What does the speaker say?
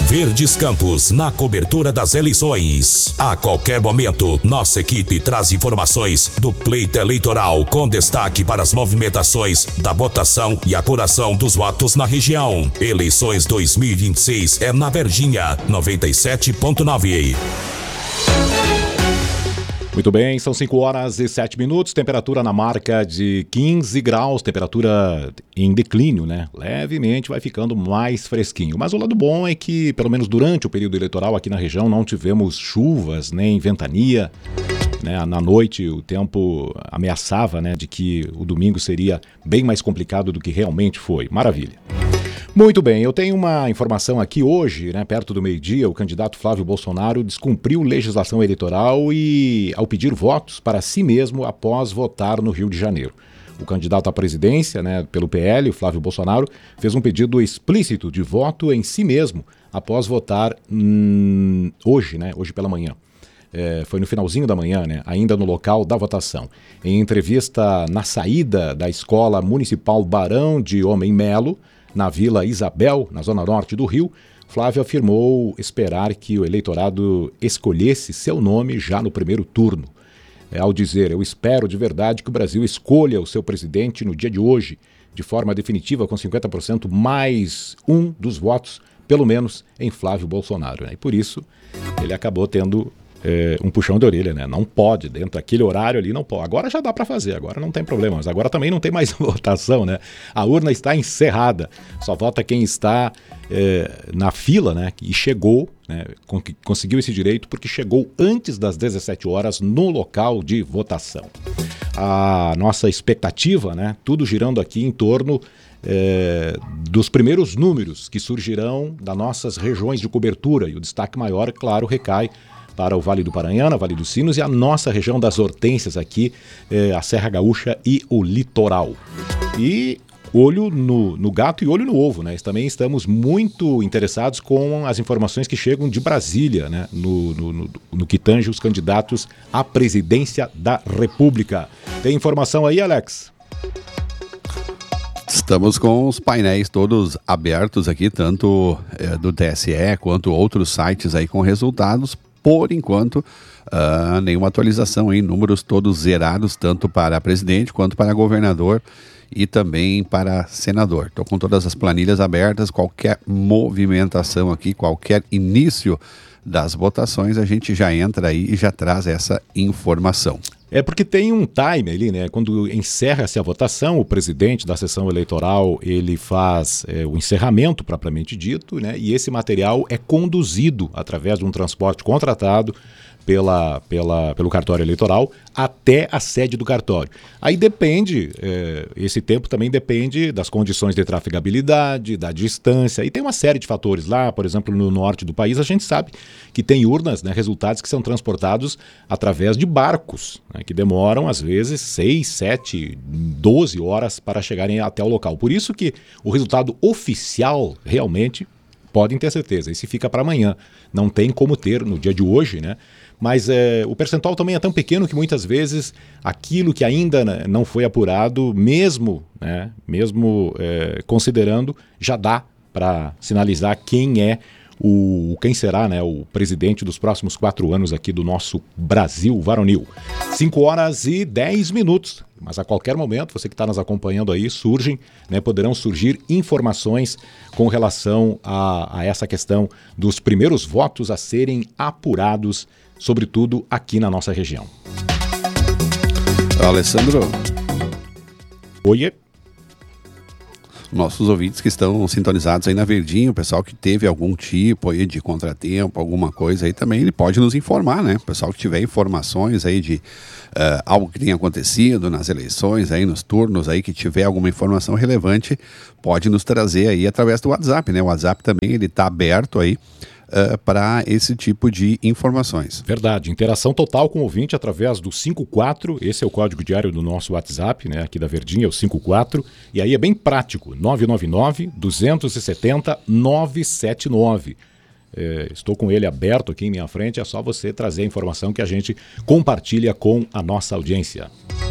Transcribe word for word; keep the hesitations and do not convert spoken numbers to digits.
Verdes Campos, na cobertura das eleições. A qualquer momento, nossa equipe traz informações do pleito eleitoral com destaque para as movimentações da votação e apuração dos votos na região. Eleições dois mil e vinte e seis é na Verdinha, noventa e sete ponto nove. Muito bem, são cinco horas e sete minutos, temperatura na marca de quinze graus, temperatura em declínio, né? Levemente vai ficando mais fresquinho. Mas o lado bom é que, pelo menos durante o período eleitoral aqui na região, não tivemos chuvas nem ventania, né? Na noite o tempo ameaçava, né, de que o domingo seria bem mais complicado do que realmente foi. Maravilha. Muito bem, eu tenho uma informação aqui hoje, né, perto do meio-dia, o candidato Flávio Bolsonaro descumpriu legislação eleitoral e ao pedir votos para si mesmo após votar no Rio de Janeiro. O candidato à presidência, né, pelo P L, o Flávio Bolsonaro, fez um pedido explícito de voto em si mesmo após votar hum, hoje, né, hoje pela manhã. É, foi no finalzinho da manhã, né, ainda no local da votação. Em entrevista na saída da Escola Municipal Barão de Homem Melo, na Vila Isabel, na zona norte do Rio, Flávio afirmou esperar que o eleitorado escolhesse seu nome já no primeiro turno. É, ao dizer, eu espero de verdade que o Brasil escolha o seu presidente no dia de hoje, de forma definitiva, com cinquenta por cento mais um dos votos, pelo menos, em Flávio Bolsonaro. Né? E por isso, ele acabou tendo é, um puxão de orelha, né? Não pode, dentro daquele horário ali, não pode. Agora já dá para fazer, agora não tem problema, mas agora também não tem mais votação, né? A urna está encerrada, só vota quem está é, na fila, né? E chegou, né? Conseguiu esse direito porque chegou antes das dezessete horas no local de votação. A nossa expectativa, né? Tudo girando aqui em torno É, dos primeiros números que surgirão das nossas regiões de cobertura, e o destaque maior, claro, recai para o Vale do Paranhana, Vale dos Sinos e a nossa região das Hortênsias aqui, é, a Serra Gaúcha e o litoral. E olho no, no gato e olho no ovo, né? Também estamos muito interessados com as informações que chegam de Brasília, né? No, no, no, no que tange os candidatos à presidência da República. Tem informação aí, Alex? Estamos com os painéis todos abertos aqui, tanto é, do T S E quanto outros sites aí com resultados. Por enquanto, uh, nenhuma atualização em números todos zerados, tanto para presidente quanto para governador e também para senador. Estou com todas as planilhas abertas, qualquer movimentação aqui, qualquer início das votações, a gente já entra aí e já traz essa informação. É porque tem um time ali, né? Quando encerra-se a votação, o presidente da sessão eleitoral, ele faz é, o encerramento propriamente dito, né? E esse material é conduzido através de um transporte contratado pela, pela, pelo cartório eleitoral até a sede do cartório. Aí depende, é, esse tempo também depende das condições de trafegabilidade, da distância, e tem uma série de fatores lá, por exemplo, no norte do país, a gente sabe que tem urnas, né, resultados que são transportados através de barcos, né, que demoram às vezes seis, sete, doze horas para chegarem até o local. Por isso que o resultado oficial realmente, podem ter certeza, esse fica para amanhã, não tem como ter no dia de hoje, né? Mas é, o percentual também é tão pequeno que muitas vezes aquilo que ainda né, não foi apurado, mesmo, né, mesmo é, considerando, já dá para sinalizar quem é o quem será, né, o presidente dos próximos quatro anos aqui do nosso Brasil varonil. cinco horas e dez minutos. Mas a qualquer momento, você que está nos acompanhando aí, surgem, né, poderão surgir informações com relação a, a essa questão dos primeiros votos a serem apurados, sobretudo aqui na nossa região. Alessandro. Oiê. Nossos ouvintes que estão sintonizados aí na Verdinha, o pessoal que teve algum tipo aí de contratempo, alguma coisa aí também, ele pode nos informar, né? O pessoal que tiver informações aí de uh, algo que tenha acontecido nas eleições, aí nos turnos aí, que tiver alguma informação relevante, pode nos trazer aí através do WhatsApp, né? O WhatsApp também, ele tá aberto aí Uh, para esse tipo de informações. Verdade, interação total com o ouvinte através do cinco quatro, esse é o código diário do nosso WhatsApp, né, aqui da Verdinha, é o cinco quatro, e aí é bem prático, nove nove nove, dois sete zero, nove sete nove. É, estou com ele aberto aqui em minha frente, é só você trazer a informação que a gente compartilha com a nossa audiência.